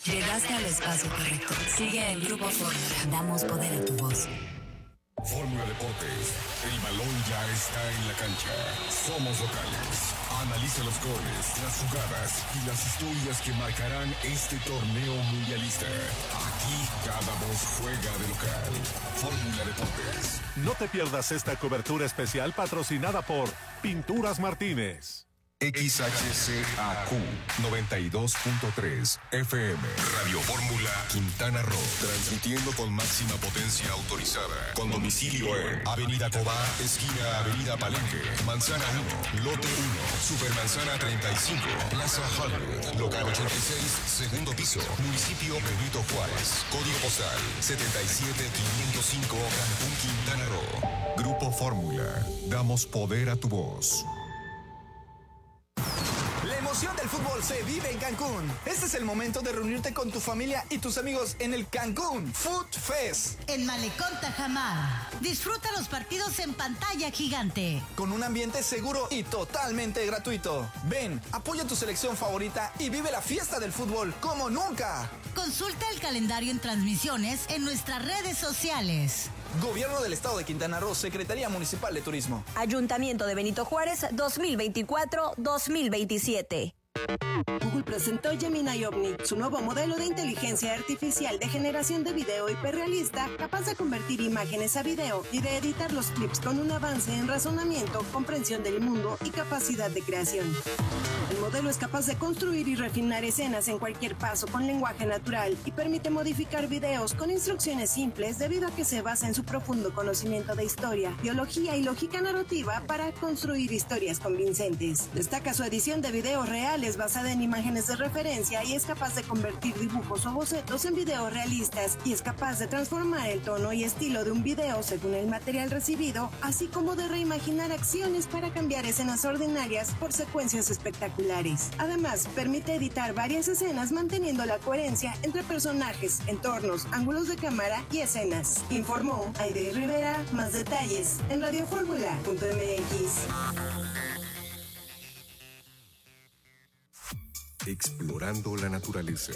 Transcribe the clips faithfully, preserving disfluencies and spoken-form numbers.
Llegaste al espacio correcto. Sigue el Grupo Fórmula. Damos poder a tu voz. Fórmula Deportes, el balón ya está en la cancha. Somos locales. Analiza los goles, las jugadas y las historias que marcarán este torneo mundialista. Aquí cada voz juega de local. Fórmula Deportes. No te pierdas esta cobertura especial patrocinada por Pinturas Martínez. X H C A Q noventa y dos punto tres F M Radio Fórmula Quintana Roo, transmitiendo con máxima potencia autorizada, con domicilio en Avenida Cobá, esquina Avenida Palenque, Manzana uno, Lote uno, Supermanzana treinta y cinco, Plaza Hollywood, local ochenta y seis, segundo piso, municipio Benito Juárez, código postal setenta y siete quinientos cinco, Cancún, Quintana Roo. Grupo Fórmula, damos poder a tu voz. La emoción del fútbol se vive en Cancún. Este es el momento de reunirte con tu familia y tus amigos en el Cancún Food Fest. En Malecón Tajamar. Disfruta los partidos en pantalla gigante. Con un ambiente seguro y totalmente gratuito. Ven, apoya tu selección favorita y vive la fiesta del fútbol como nunca. Consulta el calendario en transmisiones en nuestras redes sociales. Gobierno del Estado de Quintana Roo, Secretaría Municipal de Turismo. Ayuntamiento de Benito Juárez dos mil veinticuatro dos mil veintisiete. Google presentó Gemini Omni, su nuevo modelo de inteligencia artificial de generación de video hiperrealista, capaz de convertir imágenes a video y de editar los clips con un avance en razonamiento, comprensión del mundo y capacidad de creación. El modelo es capaz de construir y refinar escenas en cualquier paso con lenguaje natural y permite modificar videos con instrucciones simples debido a que se basa en su profundo conocimiento de historia, biología y lógica narrativa para construir historias convincentes. Destaca su edición de videos reales basada en imágenes de referencia y es capaz de convertir dibujos o bocetos en videos realistas y es capaz de transformar el tono y estilo de un video según el material recibido, así como de reimaginar acciones para cambiar escenas ordinarias por secuencias espectaculares. Además, permite editar varias escenas manteniendo la coherencia entre personajes, entornos, ángulos de cámara y escenas. Informó Aide Rivera. Más detalles en radioformula punto m x. Explorando la naturaleza.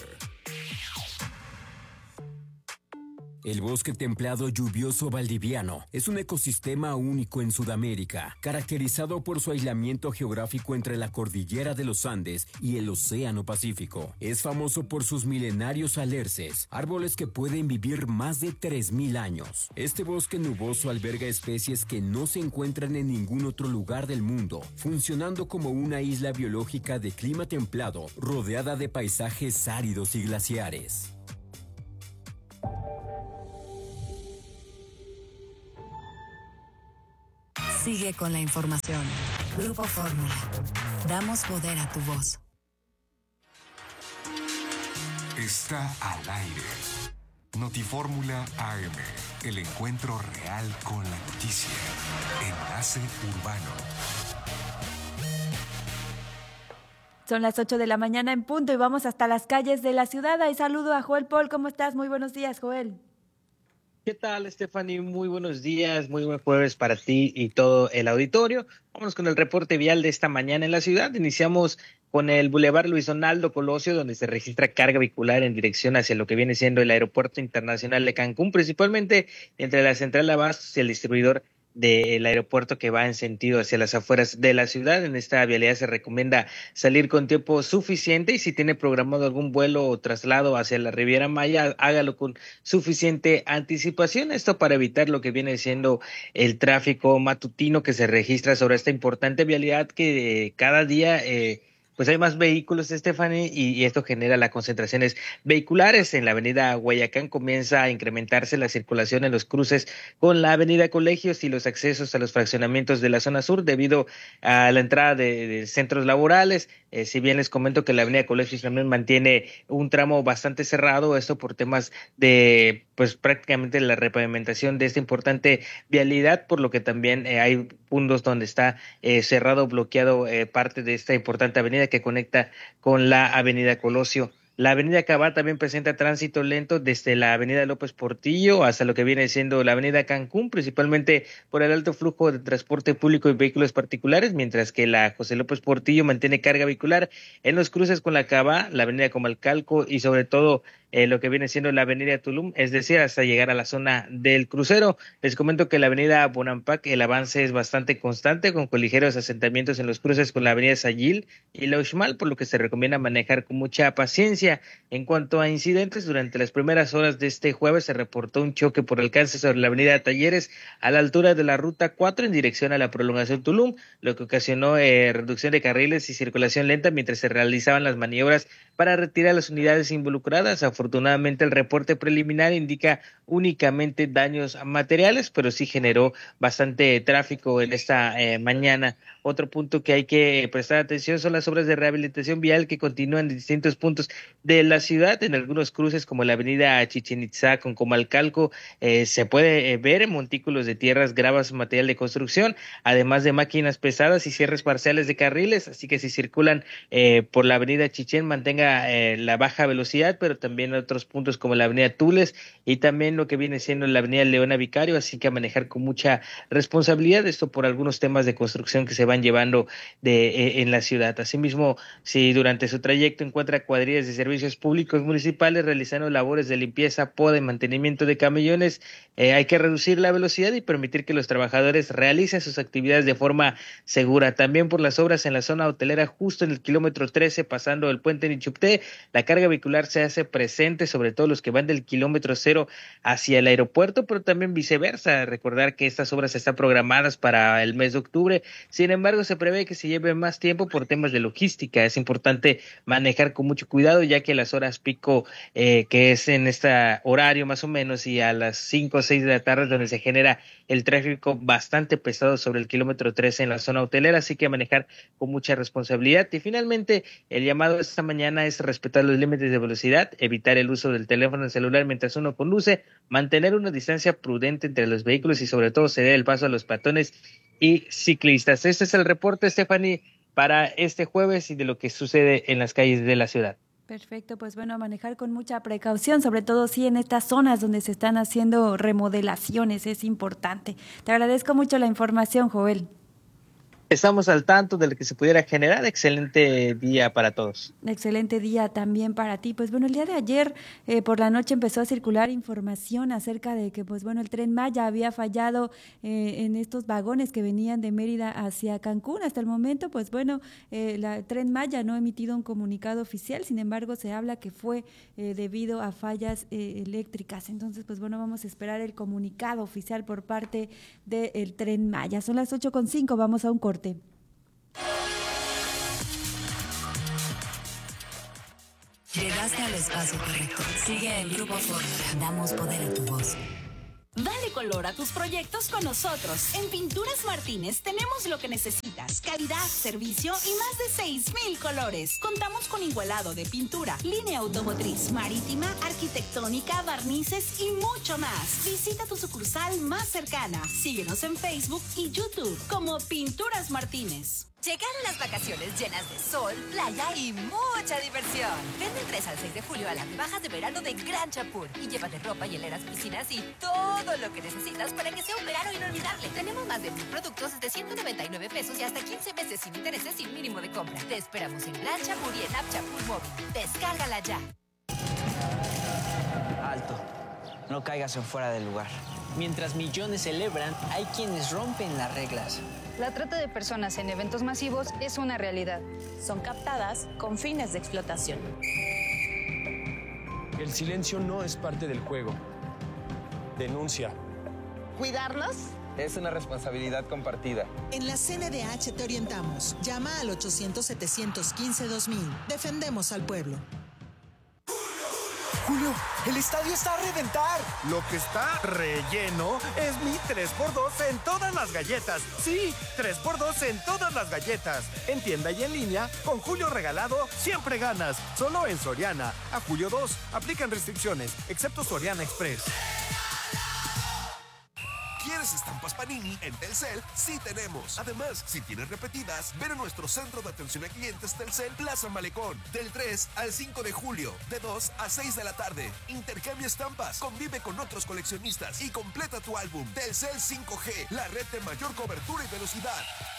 El bosque templado lluvioso valdiviano es un ecosistema único en Sudamérica, caracterizado por su aislamiento geográfico entre la cordillera de los Andes y el Océano Pacífico. Es famoso por sus milenarios alerces, árboles que pueden vivir más de tres mil años. Este bosque nuboso alberga especies que no se encuentran en ningún otro lugar del mundo, funcionando como una isla biológica de clima templado, rodeada de paisajes áridos y glaciares. Sigue con la información. Grupo Fórmula. Damos poder a tu voz. Está al aire. Notifórmula A M. El encuentro real con la noticia. Enlace Urbano. Son las ocho de la mañana en punto y vamos hasta las calles de la ciudad. Ahí saludo a Joel Paul. ¿Cómo estás? Muy buenos días, Joel. ¿Qué tal, Stephanie? Muy buenos días, muy buen jueves para ti y todo el auditorio. Vámonos con el reporte vial de esta mañana en la ciudad. Iniciamos con el Boulevard Luis Donaldo Colosio, donde se registra carga vehicular en dirección hacia lo que viene siendo el Aeropuerto Internacional de Cancún, principalmente entre la Central de Abastos y el distribuidor del aeropuerto que va en sentido hacia las afueras de la ciudad. En esta vialidad se recomienda salir con tiempo suficiente y si tiene programado algún vuelo o traslado hacia la Riviera Maya, hágalo con suficiente anticipación. Esto para evitar lo que viene siendo el tráfico matutino que se registra sobre esta importante vialidad que eh, cada día eh, pues hay más vehículos, Stephanie, y, y esto genera las concentraciones vehiculares. En la avenida Guayacán comienza a incrementarse la circulación en los cruces con la avenida Colegios y los accesos a los fraccionamientos de la zona sur debido a la entrada de, de centros laborales. Eh, si bien les comento que la avenida Colegios también mantiene un tramo bastante cerrado, esto por temas de pues prácticamente la repavimentación de esta importante vialidad, por lo que también eh, hay puntos donde está eh, cerrado, bloqueado eh, parte de esta importante avenida que conecta con la avenida Colosio La avenida Cabá también presenta tránsito lento desde la avenida López Portillo hasta lo que viene siendo la avenida Cancún, principalmente por el alto flujo de transporte público y vehículos particulares, mientras que la José López Portillo mantiene carga vehicular en los cruces con la Cabá, la avenida Comalcalco y sobre todo eh, lo que viene siendo la avenida Tulum, es decir, hasta llegar a la zona del crucero. Les comento que la avenida Bonampak, el avance es bastante constante, con ligeros asentamientos en los cruces con la avenida Sayil y la Uxmal, por lo que se recomienda manejar con mucha paciencia. En cuanto a incidentes, durante las primeras horas de este jueves se reportó un choque por alcance sobre la avenida Talleres a la altura de la ruta cuatro en dirección a la prolongación Tulum, lo que ocasionó eh, reducción de carriles y circulación lenta mientras se realizaban las maniobras para retirar las unidades involucradas. Afortunadamente, el reporte preliminar indica únicamente daños materiales, pero sí generó bastante tráfico en esta eh, mañana. Otro punto que hay que prestar atención son las obras de rehabilitación vial que continúan en distintos puntos de la ciudad. En algunos cruces, como la avenida Chichén Itzá con Comalcalco, eh, se puede eh, ver montículos de tierras, gravas, material de construcción, además de máquinas pesadas y cierres parciales de carriles, así que si circulan eh, por la avenida Chichén, mantenga eh, la baja velocidad, pero también otros puntos como la avenida Tules y también lo que viene siendo la avenida Leona Vicario, así que a manejar con mucha responsabilidad, esto por algunos temas de construcción que se van llevando de eh, en la ciudad. Asimismo, si durante su trayecto encuentra cuadrillas de servicios públicos municipales realizando labores de limpieza, poda y mantenimiento de camellones, eh, hay que reducir la velocidad y permitir que los trabajadores realicen sus actividades de forma segura. También por las obras en la zona hotelera, justo en el kilómetro trece, pasando el puente Nichupté, la carga vehicular se hace presente, sobre todo los que van del kilómetro cero hacia el aeropuerto, pero también viceversa. Recordar que estas obras están programadas para el mes de octubre, sin embargo se prevé que se lleve más tiempo por temas de logística. Es importante manejar con mucho cuidado, ya que las horas pico, eh, que es en este horario más o menos, y a las cinco o seis de la tarde, donde se genera el tráfico bastante pesado sobre el kilómetro trece en la zona hotelera, así que manejar con mucha responsabilidad. Y finalmente, el llamado esta mañana es respetar los límites de velocidad, evitar el uso del teléfono celular mientras uno conduce, mantener una distancia prudente entre los vehículos y sobre todo ceder el paso a los peatones y ciclistas. Este es el reporte, Stephanie, para este jueves y de lo que sucede en las calles de la ciudad. Perfecto, pues bueno, a manejar con mucha precaución, sobre todo si en estas zonas donde se están haciendo remodelaciones, es importante. Te agradezco mucho la información, Joel. Estamos al tanto de lo que se pudiera generar. Excelente día para todos. Excelente día también para ti. Pues bueno, el día de ayer eh, por la noche empezó a circular información acerca de que, pues bueno, el Tren Maya había fallado eh, en estos vagones que venían de Mérida hacia Cancún. Hasta el momento, pues bueno, eh, la Tren Maya no ha emitido un comunicado oficial, sin embargo, se habla que fue eh, debido a fallas eh, eléctricas. Entonces, pues bueno, vamos a esperar el comunicado oficial por parte del Tren Maya. Son las ocho con cinco, vamos a un corte. Llegaste al espacio correcto. Sigue el Grupo Fórmula. Damos poder a tu voz. Dale color a tus proyectos con nosotros. En Pinturas Martínez tenemos lo que necesitas: calidad, servicio y más de seis mil colores. Contamos con igualado de pintura, línea automotriz, marítima, arquitectónica, barnices y mucho más. Visita tu sucursal más cercana. Síguenos en Facebook y YouTube como Pinturas Martínez. Llegaron las vacaciones llenas de sol, playa y mucha diversión. Ven del tres al seis de julio a las rebajas de verano de Gran Chapul y llévate ropa, hieleras, piscinas y todo lo que necesitas para que sea un verano inolvidable. Tenemos más de mil productos desde ciento noventa y nueve pesos y hasta quince meses sin intereses sin mínimo de compra. Te esperamos en Gran Chapul y en App Chapul Móvil. Descárgala ya. Alto. No caigas en fuera del lugar. Mientras millones celebran, hay quienes rompen las reglas. La trata de personas en eventos masivos es una realidad. Son captadas con fines de explotación. El silencio no es parte del juego. Denuncia. ¿Cuidarlos? Es una responsabilidad compartida. En la C N D H te orientamos. Llama al ochocientos, setecientos quince, dos mil. Defendemos al pueblo. Julio, el estadio está a reventar. Lo que está relleno es mi tres por dos en todas las galletas. Sí, tres por dos en todas las galletas. En tienda y en línea, con Julio regalado, siempre ganas. Solo en Soriana. A julio dos, aplican restricciones, excepto Soriana Express. ¿Quieres ¿Quieres estampas Panini? En Telcel sí tenemos. Además, si tienes repetidas, ven a nuestro centro de atención a clientes Telcel Plaza Malecón. Del tres al cinco de julio, de dos a seis de la tarde. Intercambia estampas, convive con otros coleccionistas y completa tu álbum. Telcel cinco G, la red de mayor cobertura y velocidad.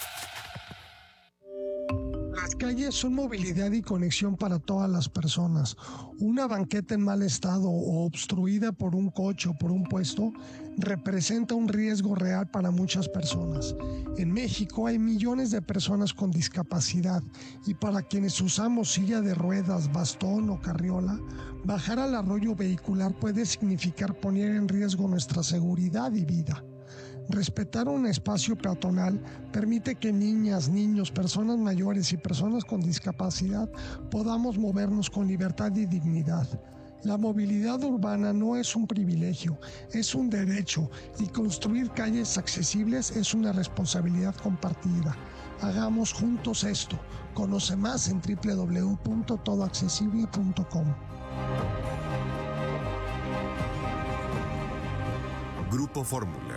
Las calles son movilidad y conexión para todas las personas. Una banqueta en mal estado o obstruida por un coche o por un puesto representa un riesgo real para muchas personas. En México hay millones de personas con discapacidad y para quienes usamos silla de ruedas, bastón o carriola, bajar al arroyo vehicular puede significar poner en riesgo nuestra seguridad y vida. Respetar un espacio peatonal permite que niñas, niños, personas mayores y personas con discapacidad podamos movernos con libertad y dignidad. La movilidad urbana no es un privilegio, es un derecho y construir calles accesibles es una responsabilidad compartida. Hagamos juntos esto. Conoce más en doble u doble u doble u punto todo accesible punto com. Grupo Fórmula.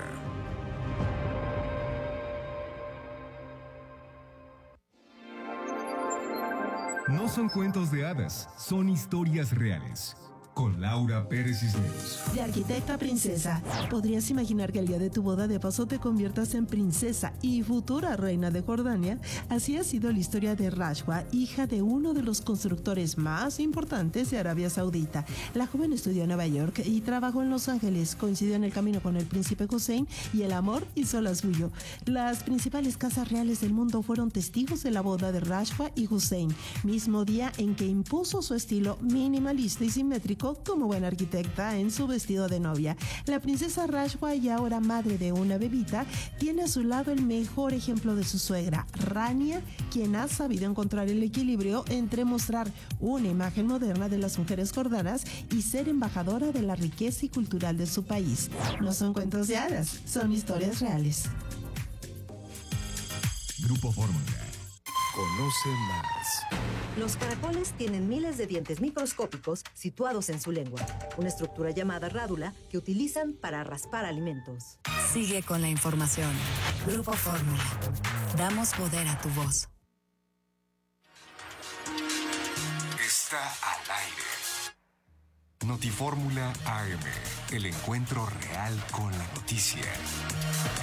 No son cuentos de hadas, son historias reales. Con Laura Pérez Cisneros. De Arquitecta Princesa. ¿Podrías imaginar que el día de tu boda de paso te conviertas en princesa y futura reina de Jordania? Así ha sido la historia de Rashwa, hija de uno de los constructores más importantes de Arabia Saudita. La joven estudió en Nueva York y trabajó en Los Ángeles. Coincidió en el camino con el príncipe Hussein y el amor hizo la suyo. Las principales casas reales del mundo fueron testigos de la boda de Rashwa y Hussein, mismo día en que impuso su estilo minimalista y simétrico como buena arquitecta en su vestido de novia. La princesa Rashwa, y ahora madre de una bebita, tiene a su lado el mejor ejemplo de su suegra, Rania, quien ha sabido encontrar el equilibrio entre mostrar una imagen moderna de las mujeres jordanas y ser embajadora de la riqueza y cultural de su país. No son cuentos de hadas, son historias reales. Grupo Fórmula. Conoce más. Los caracoles tienen miles de dientes microscópicos situados en su lengua, una estructura llamada rádula que utilizan para raspar alimentos. Sigue con la información. Grupo Fórmula. Damos poder a tu voz. Está al aire. Notifórmula A M. El encuentro real con la noticia.